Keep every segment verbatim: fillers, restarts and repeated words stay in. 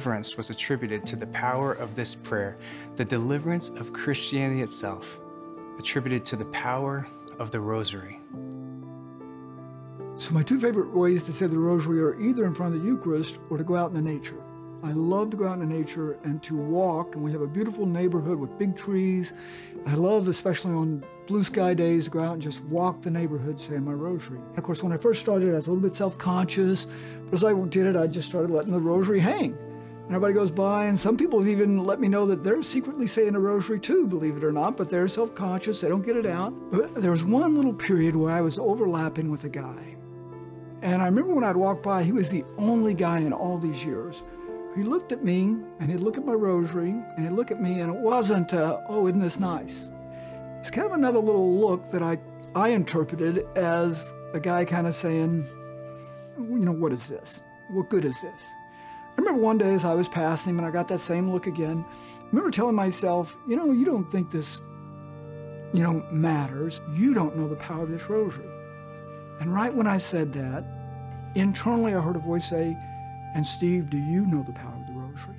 deliverance was attributed to the power of this prayer. The deliverance of Christianity itself, attributed to the power of the Rosary. So my two favorite ways to say the Rosary are either in front of the Eucharist or to go out into nature. I love to go out into nature and to walk, and we have a beautiful neighborhood with big trees. I love, especially on blue sky days, to go out and just walk the neighborhood saying my Rosary. Of course, when I first started, I was a little bit self-conscious, but as I did it, I just started letting the Rosary hang. And everybody goes by, and some people have even let me know that they're secretly saying a Rosary too, believe it or not, but they're self-conscious, they don't get it out. But there was one little period where I was overlapping with a guy. And I remember when I'd walk by, he was the only guy in all these years. He looked at me, and he'd look at my Rosary, and he'd look at me, and it wasn't, uh, oh, isn't this nice? It's kind of another little look that I, I interpreted as a guy kind of saying, you know, what is this? What good is this? I remember one day as I was passing him, and I got that same look again. I remember telling myself, you know, you don't think this, you know, matters. You don't know the power of this Rosary. And right when I said that, internally I heard a voice say, and Steve, do you know the power of the Rosary?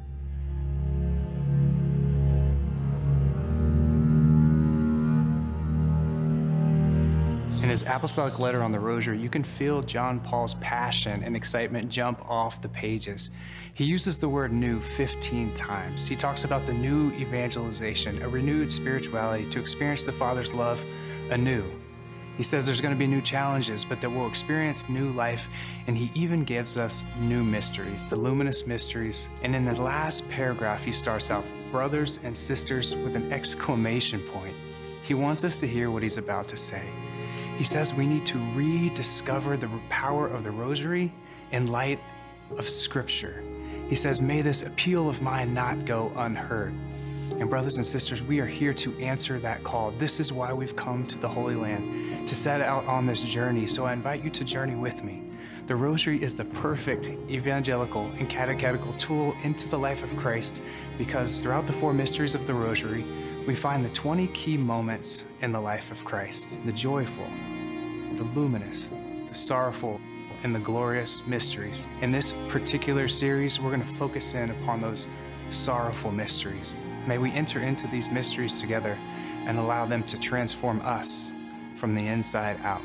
In his apostolic letter on the Rosary, you can feel John Paul's passion and excitement jump off the pages. He uses the word new fifteen times. He talks about the new evangelization, a renewed spirituality to experience the Father's love anew. He says there's going to be new challenges, but that we'll experience new life, and he even gives us new mysteries, the luminous mysteries. And in the last paragraph, he starts off, brothers and sisters, with an exclamation point. He wants us to hear what he's about to say. He says we need to rediscover the power of the Rosary in light of Scripture. He says, may this appeal of mine not go unheard. And brothers and sisters, we are here to answer that call. This is why we've come to the Holy Land, to set out on this journey. So I invite you to journey with me. The Rosary is the perfect evangelical and catechetical tool into the life of Christ, because throughout the four mysteries of the Rosary, we find the twenty key moments in the life of Christ: the joyful, the luminous, the sorrowful, and the glorious mysteries. In this particular series, we're going to focus in upon those sorrowful mysteries. May we enter into these mysteries together and allow them to transform us from the inside out.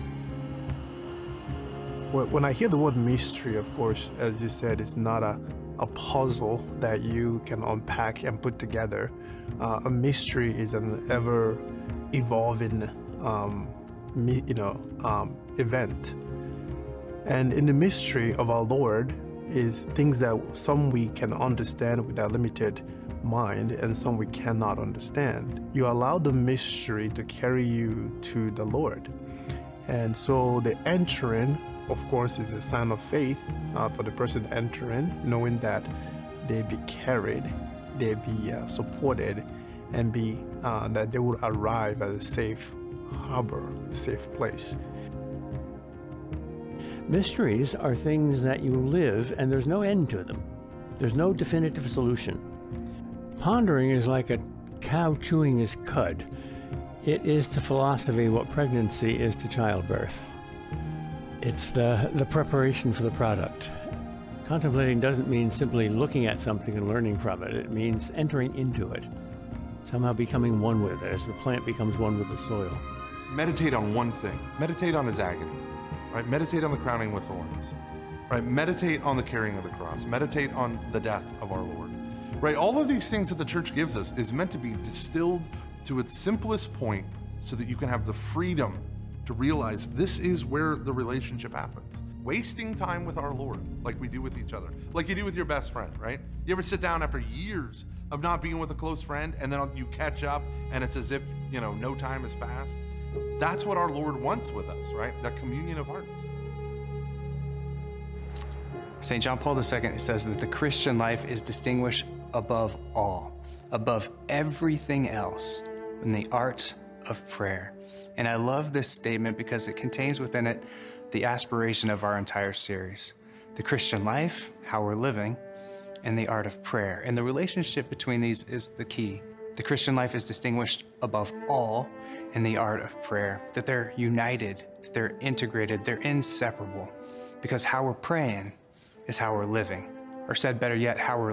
When I hear the word mystery, of course, as you said, it's not a, a puzzle that you can unpack and put together. Uh, a mystery is an ever-evolving, um, you know, um, event. And in the mystery of our Lord is things that some we can understand with our limited mind and some we cannot understand. You allow the mystery to carry you to the Lord. And so the entering, of course, is a sign of faith uh, for the person entering, knowing that they be carried, they be uh, supported, and be uh, that they will arrive at a safe harbor, a safe place. Mysteries are things that you live and there's no end to them. There's no definitive solution. Pondering is like a cow chewing his cud. It is to philosophy what pregnancy is to childbirth. It's the, the preparation for the product. Contemplating doesn't mean simply looking at something and learning from it. It means entering into it, somehow becoming one with it as the plant becomes one with the soil. Meditate on one thing. Meditate on his agony, right? Meditate on the crowning with thorns, right? Meditate on the carrying of the cross. Meditate on the death of our Lord, right? All of these things that the church gives us is meant to be distilled to its simplest point so that you can have the freedom to realize this is where the relationship happens. Wasting time with our Lord like we do with each other, like you do with your best friend, right? You ever sit down after years of not being with a close friend and then you catch up and it's as if, you know, no time has passed? That's what our Lord wants with us, right? That communion of hearts. Saint John Paul the Second says that the Christian life is distinguished above all, above everything else, in the art of prayer. And I love this statement because it contains within it the aspiration of our entire series. The Christian life, how we're living, and the art of prayer. And the relationship between these is the key. The Christian life is distinguished above all in the art of prayer, that they're united, that they're integrated, they're inseparable, because how we're praying is how we're living. Or said better yet, how we're